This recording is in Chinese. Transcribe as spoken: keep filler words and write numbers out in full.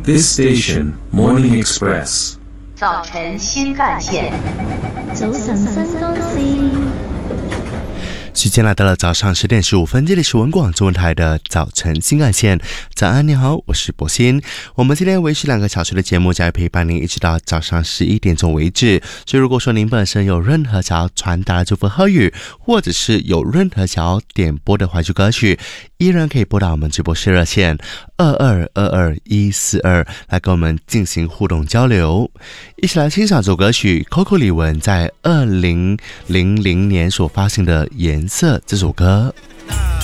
This station, Morning Express. 早晨新干线。 早晨新干線。 时间来到了早上十点十五分，这里是文广中文台的早晨新干线。早安，你好，我是博鑫。我们今天维持两个小时的节目，将会陪伴您一直到早上十一点钟为止。所以，如果说您本身有任何想要传达的祝福贺语，或者是有任何想要点播的怀旧歌曲，依然可以拨打我们直播室热线二二二二一四二来跟我们进行互动交流。一起来欣赏这首歌曲 Coco 李玟在二零零零年所发行的《颜色》这首歌。